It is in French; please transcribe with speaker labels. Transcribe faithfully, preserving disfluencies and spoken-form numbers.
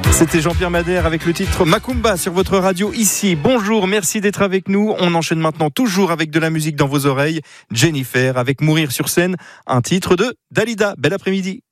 Speaker 1: C'était Jean-Pierre Madère avec le titre Macumba sur votre radio ici. Bonjour, merci d'être avec nous. On enchaîne maintenant toujours avec de la musique dans vos oreilles. Jennifer avec Mourir sur scène, un titre de Dalida. Bel après-midi.